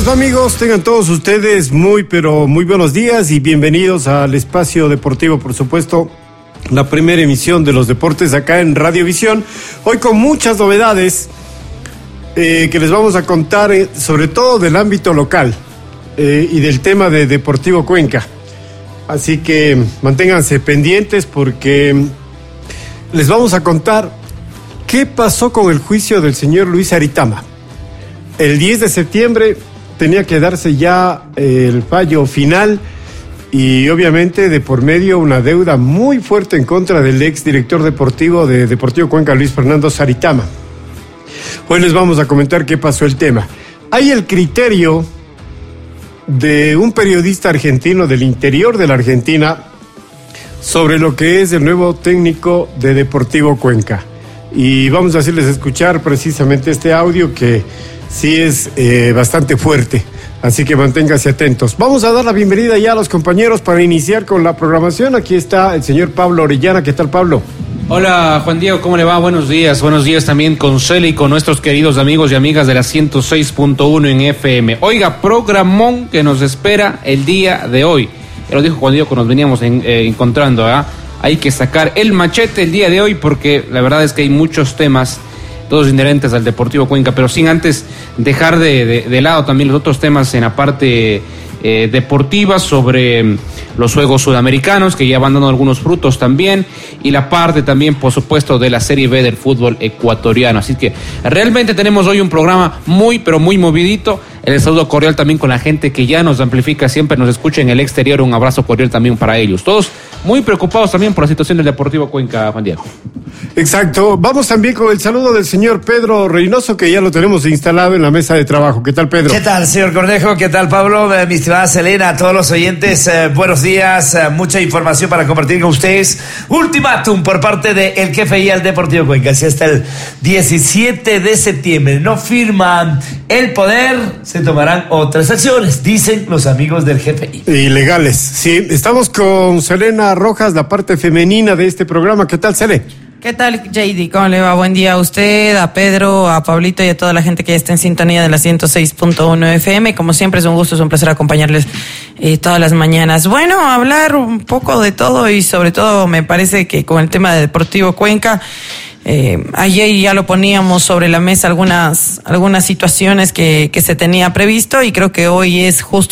les va, amigos? Tengan todos ustedes muy buenos días y bienvenidos al Espacio Deportivo, por supuesto, la primera emisión de los deportes acá en Radiovisión. Hoy con muchas novedades que les vamos a contar, sobre todo del ámbito local y del tema de Deportivo Cuenca. Así que manténganse pendientes porque les vamos a contar qué pasó con el juicio del señor Luis Aritama. El 10 de septiembre tenía que darse ya el fallo final y obviamente de por medio una deuda muy fuerte en contra del ex director deportivo de Deportivo Cuenca, Luis Fernando Saritama. Hoy les vamos a comentar qué pasó el tema. Hay el criterio de un periodista argentino del interior de la Argentina sobre lo que es el nuevo técnico de Deportivo Cuenca. Y vamos a hacerles escuchar precisamente este audio que sí es bastante fuerte, así que manténganse atentos. Vamos a dar la bienvenida ya a los compañeros para iniciar con la programación. Aquí está el señor Pablo Orellana. ¿Qué tal, Pablo? Hola, Juan Diego, ¿cómo le va? Buenos días también con Cele y con nuestros queridos amigos y amigas de la 106.1 en FM. Oiga, programón que nos espera el día de hoy. Ya lo dijo Juan Diego cuando nos veníamos encontrando, ¿eh? Hay que sacar el machete el día de hoy porque la verdad es que hay muchos temas, todos inherentes al Deportivo Cuenca, pero sin antes dejar de lado también los otros temas en la parte deportiva sobre los Juegos Sudamericanos, que ya van dando algunos frutos también, y la parte también, por supuesto, de la Serie B del fútbol ecuatoriano. Así que realmente tenemos hoy un programa muy movidito. El saludo cordial también con la gente que ya nos amplifica, siempre nos escucha en el exterior. Un abrazo cordial también para ellos. Todos muy preocupados también por la situación del Deportivo Cuenca, Juan Diego. Exacto. Vamos también con el saludo del señor Pedro Reynoso, que ya lo tenemos instalado en la mesa de trabajo. ¿Qué tal, Pedro? ¿Qué tal, señor Cornejo? ¿Qué tal, Pablo? Mi estimada Selena, a todos los oyentes, buenos días. Mucha información para compartir con ustedes. Ultimátum por parte del GFI al Deportivo Cuenca. Si hasta el 17 de septiembre no firman el poder, se tomarán otras acciones, dicen los amigos del GFI. Ilegales, sí. Estamos con Selena Rojas, la parte femenina de este programa. ¿Qué tal, Sele? ¿Qué tal, JD? ¿Cómo le va? Buen día a usted, a Pedro, a Pablito y a toda la gente que ya está en sintonía de la 106.1 FM. Como siempre es un gusto, es un placer acompañarles todas las mañanas. Bueno, hablar un poco de todo y sobre todo me parece que con el tema de Deportivo Cuenca, ayer ya lo poníamos sobre la mesa algunas situaciones que se tenía previsto y creo que hoy es justo